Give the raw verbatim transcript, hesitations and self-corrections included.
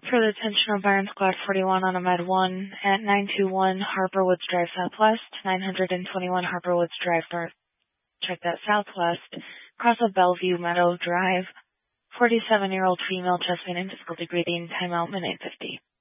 For the attention of Byron Squad forty-one on a Med one at nine two one Harper Woods Drive Southwest, nine twenty-one Harper Woods Drive North. Check that Southwest, cross of Bellevue Meadow Drive, forty-seven-year-old female chest pain and difficulty breathing, timeout minute fifty.